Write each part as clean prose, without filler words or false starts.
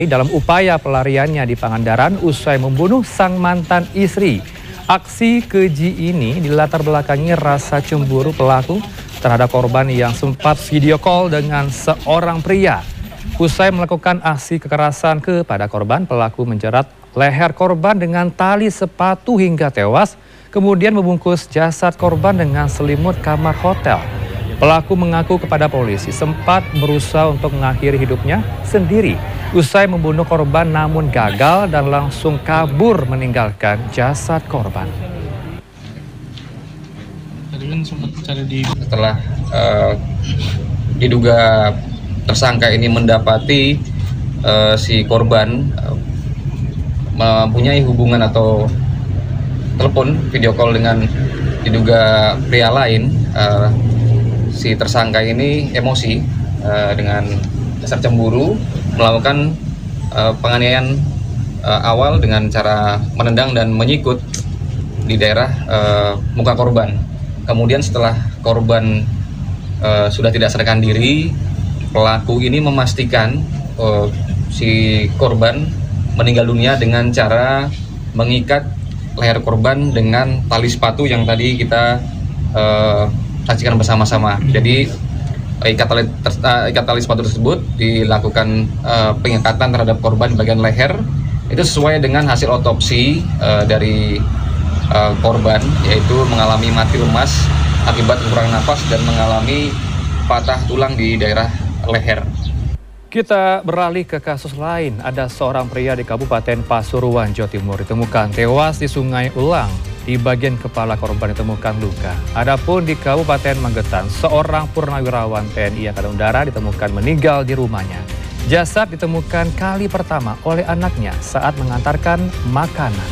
dalam upaya pelariannya di Pangandaran usai membunuh sang mantan istri. Aksi keji ini dilatar belakangi rasa cemburu pelaku terhadap korban yang sempat video call dengan seorang pria. Usai melakukan aksi kekerasan kepada korban, pelaku menjerat leher korban dengan tali sepatu hingga tewas, kemudian membungkus jasad korban dengan selimut kamar hotel. Pelaku mengaku kepada polisi sempat berusaha untuk mengakhiri hidupnya sendiri usai membunuh korban namun gagal dan langsung kabur meninggalkan jasad korban. Setelah diduga tersangka ini mendapati si korban mempunyai hubungan atau telepon video call dengan diduga pria lain, si tersangka ini emosi dengan dasar cemburu melakukan penganiayaan awal dengan cara menendang dan menyikut di daerah muka korban. Kemudian setelah korban sudah tidak sadarkan diri, pelaku ini memastikan si korban meninggal dunia dengan cara mengikat leher korban dengan tali sepatu yang tadi kita saksikan bersama-sama. Jadi ikat tali sepatu tersebut dilakukan pengikatan terhadap korban bagian leher. Itu sesuai dengan hasil otopsi dari korban, yaitu mengalami mati lemas akibat kekurangan nafas dan mengalami patah tulang di daerah leher. Kita beralih ke kasus lain. Ada seorang pria di Kabupaten Pasuruan, Jawa Timur ditemukan tewas di Sungai Ulang. Di bagian kepala korban ditemukan luka. Adapun di Kabupaten Magetan, seorang purnawirawan TNI Angkatan Udara ditemukan meninggal di rumahnya. Jasad ditemukan kali pertama oleh anaknya saat mengantarkan makanan.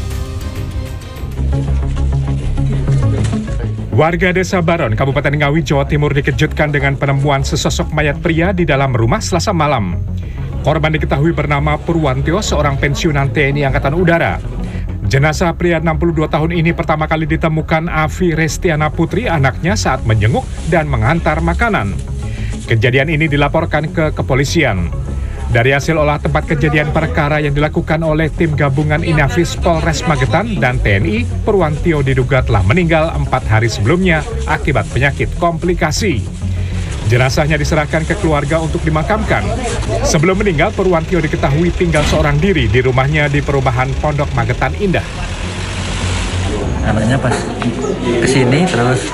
Warga Desa Baron, Kabupaten Ngawi, Jawa Timur dikejutkan dengan penemuan sesosok mayat pria di dalam rumah Selasa malam. Korban diketahui bernama Purwantio, seorang pensiunan TNI Angkatan Udara. Jenazah pria 62 tahun ini pertama kali ditemukan Afi Restiana Putri, anaknya, saat menjenguk dan mengantar makanan. Kejadian ini dilaporkan ke kepolisian. Dari hasil olah tempat kejadian perkara yang dilakukan oleh tim gabungan Inafis Polres Magetan dan TNI, Purwantio diduga telah meninggal 4 hari sebelumnya akibat penyakit komplikasi. Jenazahnya diserahkan ke keluarga untuk dimakamkan. Sebelum meninggal, Purwantio diketahui tinggal seorang diri di rumahnya di perumahan Pondok Magetan Indah. Anaknya pas kesini terus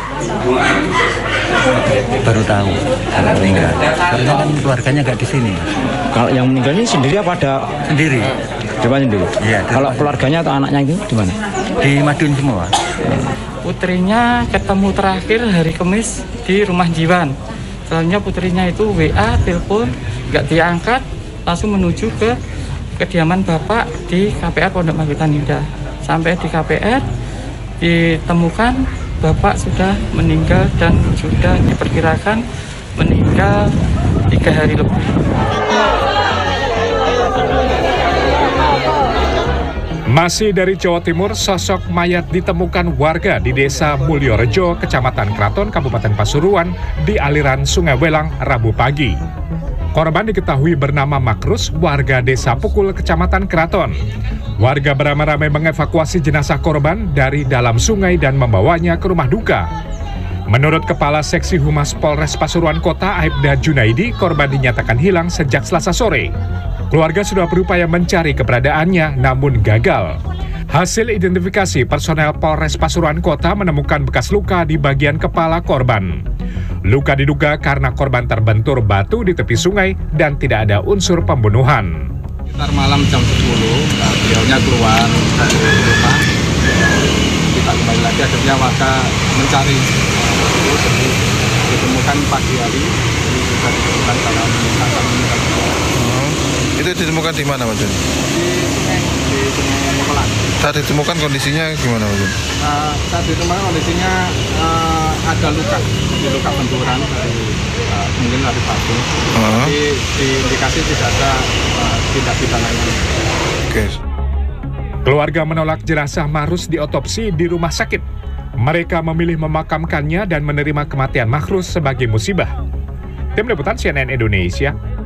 baru tahu anak meninggal. Karena kan keluarganya nggak di sini. Kalau yang meninggal ini sendiri apa ada? Sendiri. Di mana sendiri? Iya. Kalau keluarganya atau anaknya itu di mana? Di Madun semua. Putrinya ketemu terakhir hari Kamis di rumah Jiwan. Selanjutnya putrinya itu WA, telepon, nggak diangkat, langsung menuju ke kediaman bapak di KPR Pondok Magetan Indah. Sampai di KPR ditemukan bapak sudah meninggal dan sudah diperkirakan meninggal 3 hari lebih. Masih dari Jawa Timur, sosok mayat ditemukan warga di Desa Mulyorejo, Kecamatan Kraton, Kabupaten Pasuruan, di aliran Sungai Welang, Rabu pagi. Korban diketahui bernama Makrus, warga Desa Pukul, Kecamatan Kraton. Warga beramai-ramai mengevakuasi jenazah korban dari dalam sungai dan membawanya ke rumah duka. Menurut Kepala Seksi Humas Polres Pasuruan Kota, Aibda Junaidi, korban dinyatakan hilang sejak Selasa sore. Keluarga sudah berupaya mencari keberadaannya, namun gagal. Hasil identifikasi personel Polres Pasuruan Kota menemukan bekas luka di bagian kepala korban. Luka diduga karena korban terbentur batu di tepi sungai dan tidak ada unsur pembunuhan. Sekitar malam jam 10, beliaunya keluar dari rumah. Kita kembali lagi, akhirnya warga mencari. Ditemukan pagi hari, sudah ditemukan dalam meninggal. Itu ditemukan di mana, Mas Jun? Di Sungai Mukelan. Saat ditemukan kondisinya gimana, Mas Jun? Saat ditemukan kondisinya ada luka benturan dari mungkin dari batu. Tapi di indikasi tidak ada tindak pidana. Oke. Keluarga menolak jenazah Makrus diotopsi di rumah sakit. Mereka memilih memakamkannya dan menerima kematian Makrus sebagai musibah. Tim Liputan CNN Indonesia.